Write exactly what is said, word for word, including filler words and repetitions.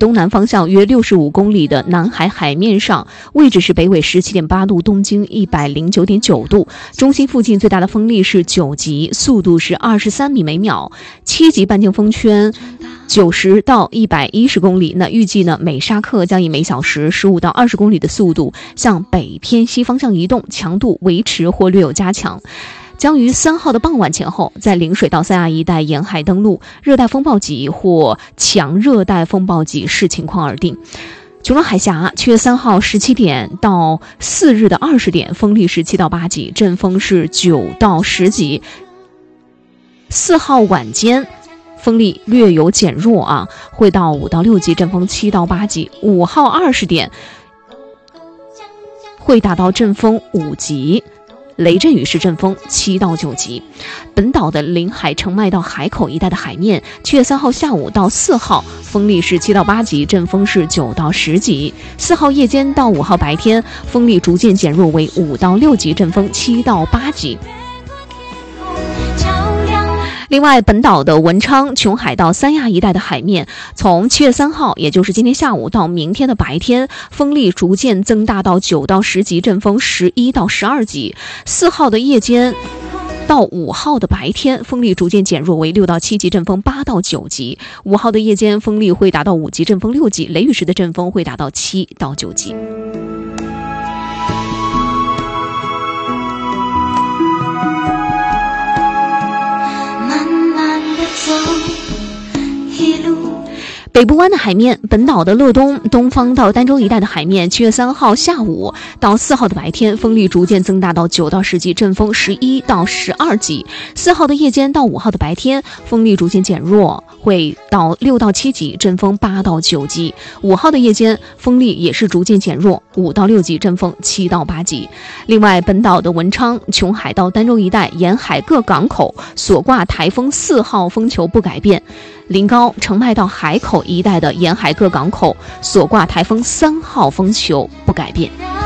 东南方向约六十五公里的南海海面上，位置是北纬十七点八度，东经一百零九点九度，中心附近最大的风力是九级，速度是二十三米每秒，七级半径风圈九十到一百一十公里。那预计呢，美沙克将以每小时十五到二十公里的速度向北偏西方向移动，强度维持或略有加强。将于三号的傍晚前后在陵水到三亚一带沿海登陆，热带风暴级或强热带风暴级视情况而定。琼州海峡七月三号十七点到四日的二十点，风力是七到八级，阵风是九到十级。四号晚间风力略有减弱啊，会到五到六级，阵风七到八级。五号二十点会达到阵风五级。雷阵雨是阵风七到九级。本岛的临海澄迈到海口一带的海面，七月三号下午到四号风力是七到八级，阵风是九到十级。四号夜间到五号白天，风力逐渐减弱为五到六级，阵风七到八级。另外，本岛的文昌、琼海到三亚一带的海面，从七月三号，也就是今天下午到明天的白天，风力逐渐增大到九到十级，阵风十一到十二级。四号的夜间到五号的白天，风力逐渐减弱为六到七级，阵风八到九级。五号的夜间风力会达到五级，阵风六级，雷雨时的阵风会达到七到九级。北部湾的海面，本岛的乐东、东方到儋州一带的海面，七月三号下午到四号的白天，风力逐渐增大到九到十级，阵风十一到十二级。四号的夜间到五号的白天，风力逐渐减弱，会到六到七级，阵风八到九级。五号的夜间，风力也是逐渐减弱，五到六级，阵风七到八级。另外，本岛的文昌、琼海到儋州一带沿海各港口所挂台风四号风球不改变。临高、澄迈到海口一带的沿海各港口所挂台风三号风球不改变。